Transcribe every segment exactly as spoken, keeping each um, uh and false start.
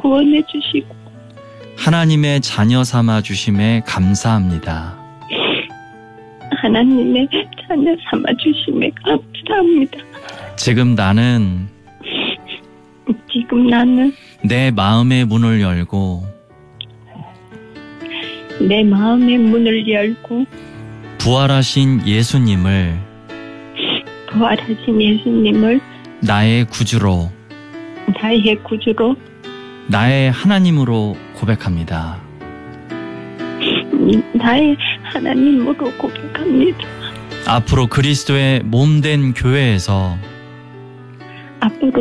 구원해 주시고 하나님의 자녀 삼아 주심에 감사합니다. 하나님의 자녀 삼아 주심에 감사합니다. 지금 나는 지금 나는 내 마음의 문을 열고 내 마음의 문을 열고 부활하신 예수님을 부활하신 예수님을 나의 구주로 나의 구주로 나의 하나님으로 고백합니다. 나의 하나님으로 고백합니다. 앞으로 그리스도의 몸된 교회에서 앞으로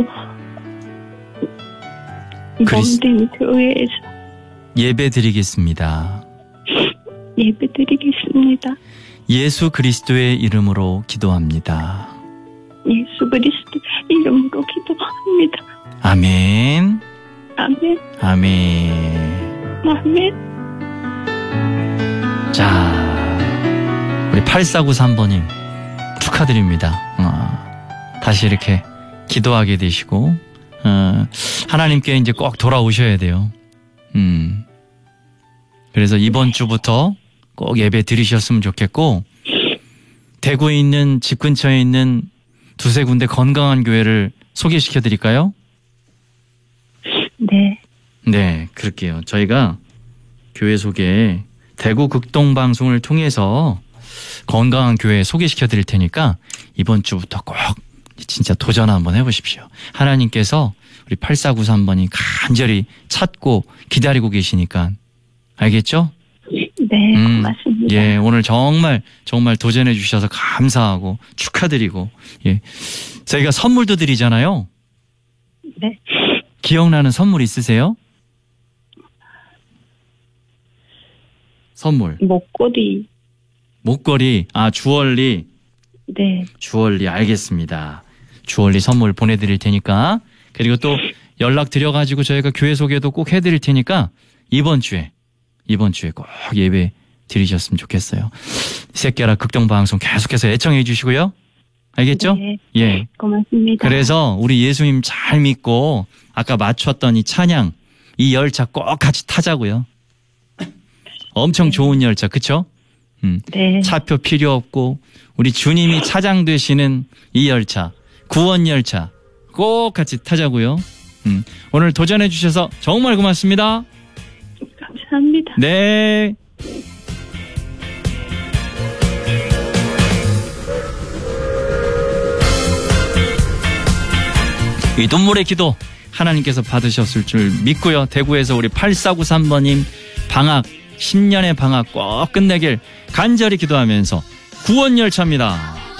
그리스- 몸된 교회에서 예배 드리겠습니다. 예배 드리겠습니다. 예수 그리스도의 이름으로 기도합니다. 예수 그리스도 이름으로 기도합니다. 아멘. 아멘. 아멘. 아멘. 자, 우리 팔사구삼 번님 축하드립니다. 어, 다시 이렇게 기도하게 되시고 어, 하나님께 이제 꼭 돌아오셔야 돼요. 음. 그래서 이번 주부터 꼭 예배 드리셨으면 좋겠고, 대구에 있는 집 근처에 있는 두세 군데 건강한 교회를 소개시켜 드릴까요? 네. 네, 그럴게요. 저희가 교회 소개 대구 극동방송을 통해서 건강한 교회 소개시켜 드릴 테니까 이번 주부터 꼭 진짜 도전 한번 해보십시오. 하나님께서 우리 팔사구삼 번이 간절히 찾고 기다리고 계시니까. 알겠죠? 네, 음, 고맙습니다. 예, 오늘 정말 정말 도전해 주셔서 감사하고 축하드리고, 예, 저희가 선물도 드리잖아요. 네. 기억나는 선물 있으세요? 선물. 목걸이. 목걸이, 아, 주얼리. 네. 주얼리, 알겠습니다. 주얼리 선물 보내드릴 테니까, 그리고 또 연락 드려가지고 저희가 교회 소개도 꼭 해드릴 테니까 이번 주에 이번 주에 꼭 예배 드리셨으면 좋겠어요. 새끼라 극동방송 계속해서 애청해 주시고요. 알겠죠? 네. 예. 고맙습니다. 그래서 우리 예수님 잘 믿고 아까 맞췄던 이 찬양, 이 열차 꼭 같이 타자고요. 엄청 좋은 열차, 그쵸? 음. 네. 차표 필요 없고 우리 주님이 차장 되시는 이 열차, 구원 열차 꼭 같이 타자고요. 음. 오늘 도전해 주셔서 정말 고맙습니다. 감사합니다. 네. 이 눈물의 기도 하나님께서 받으셨을 줄 믿고요. 대구에서 우리 팔사구삼 번님 방학 십 년의 방학 꼭 끝내길 간절히 기도하면서 구원 열차입니다.